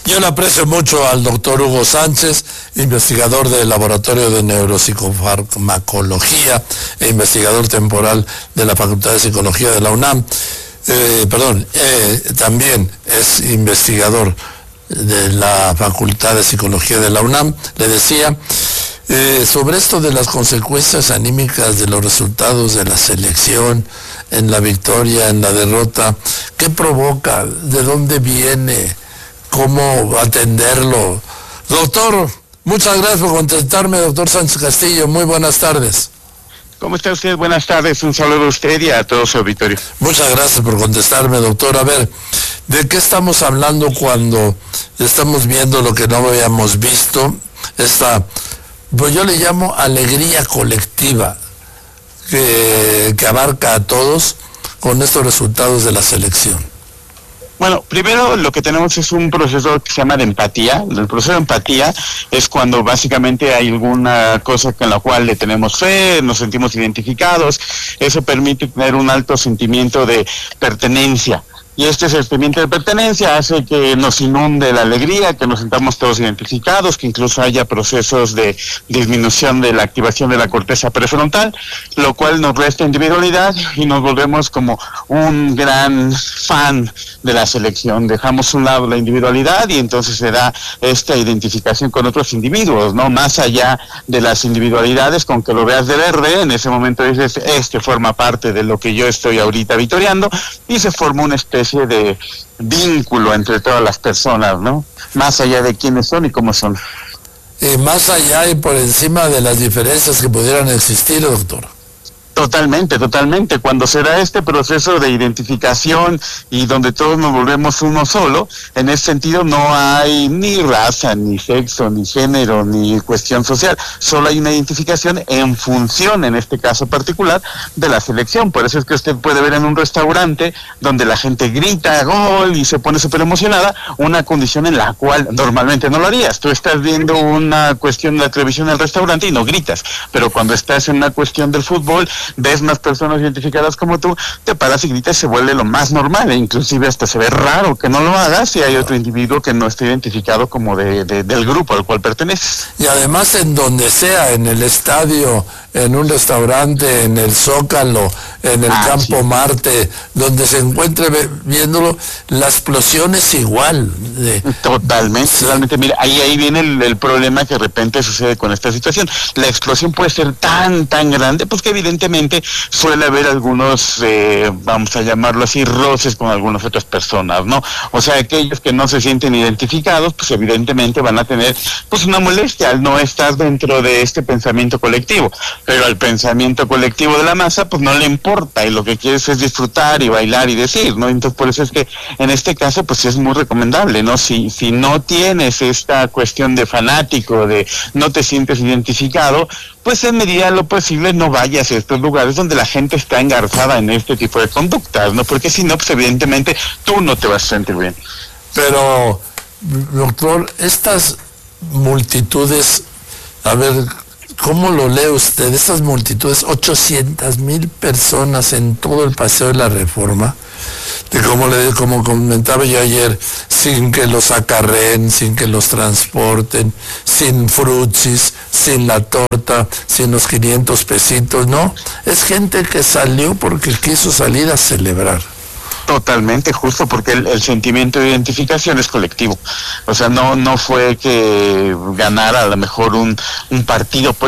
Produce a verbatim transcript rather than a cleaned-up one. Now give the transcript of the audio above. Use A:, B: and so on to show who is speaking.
A: Yo le aprecio mucho al doctor Hugo Sánchez, investigador del Laboratorio de Neuropsicofarmacología e investigador temporal de la Facultad de Psicología de la UNAM. Eh, perdón, eh, también es investigador de la Facultad de Psicología de la UNAM. Le decía, eh, sobre esto de las consecuencias anímicas de los resultados de la selección, en la victoria, en la derrota, ¿qué provoca? ¿De dónde viene? ¿Cómo atenderlo? Doctor, muchas gracias por contestarme, doctor Sánchez Castillo. Muy buenas tardes.
B: ¿Cómo está usted? Buenas tardes. Un saludo a usted y a todo su auditorio.
A: Muchas gracias por contestarme, doctor. A ver, ¿de qué estamos hablando cuando estamos viendo lo que no habíamos visto? Esta, pues yo le llamo alegría colectiva, que, que abarca a todos con estos resultados de la selección.
B: Bueno, primero lo que tenemos es un proceso que se llama de empatía. El proceso de empatía es cuando básicamente hay alguna cosa con la cual le tenemos fe, nos sentimos identificados. Eso permite tener un alto sentimiento de pertenencia. Y este sentimiento de pertenencia hace que nos inunde la alegría, que nos sintamos todos identificados, que incluso haya procesos de disminución de la activación de la corteza prefrontal, lo cual nos resta individualidad y nos volvemos como un gran fan de la selección. Dejamos a un lado la individualidad y entonces se da esta identificación con otros individuos, ¿no? Más allá de las individualidades, con que lo veas de verde, en ese momento dices, este forma parte de lo que yo estoy ahorita vitoreando, y se forma una especie de vínculo entre todas las personas, ¿no? Más allá de quiénes son y cómo son.
A: Eh, más allá y por encima de las diferencias que pudieran existir, doctor.
B: Totalmente, totalmente. Cuando se da este proceso de identificación y donde todos nos volvemos uno solo, en ese sentido no hay ni raza, ni sexo, ni género, ni cuestión social. Solo hay una identificación en función, en este caso particular, de la selección. Por eso es que usted puede ver en un restaurante donde la gente grita gol y se pone súper emocionada, una condición en la cual normalmente no lo harías. Tú estás viendo una cuestión de la televisión en el restaurante y no gritas, pero cuando estás en una cuestión del fútbol, ves más personas identificadas como tú, te paras y gritas, se vuelve lo más normal, e inclusive hasta se ve raro que no lo hagas si hay otro individuo que no esté identificado como de, de, del grupo al cual perteneces.
A: Y además en donde sea, en el estadio, en un restaurante, en el Zócalo, en el ah, Campo sí. Marte, donde se encuentre viéndolo, la explosión es igual. De...
B: Totalmente, sí. Totalmente. Mira, ahí, ahí viene el, el problema que de repente sucede con esta situación. La explosión puede ser tan, tan grande, pues que evidentemente suele haber algunos, eh, vamos a llamarlo así, roces con algunas otras personas, ¿no? O sea, aquellos que no se sienten identificados, pues evidentemente van a tener pues una molestia al no estar dentro de este pensamiento colectivo, pero al pensamiento colectivo de la masa, pues no le importa, y lo que quieres es disfrutar y bailar y decir, ¿no? Entonces por eso es que en este caso, pues es muy recomendable, ¿no? Si, si no tienes esta cuestión de fanático, de no te sientes identificado, pues en medida de lo posible no vayas a estos lugares donde la gente está engarzada en este tipo de conductas, ¿no? Porque si no, pues evidentemente tú no te vas a sentir bien.
A: Pero, doctor, estas multitudes, a ver, ¿cómo lo lee usted? Estas multitudes, ochocientas mil personas en todo el Paseo de la Reforma, de como, le, como comentaba yo ayer, sin que los acarreen, sin que los transporten, sin frutsis, sin la torta, sin los quinientos pesitos, no, es gente que salió porque quiso salir a celebrar.
B: Totalmente, justo porque el, el sentimiento de identificación es colectivo. O sea, no no fue que ganara a lo mejor un, un partido político.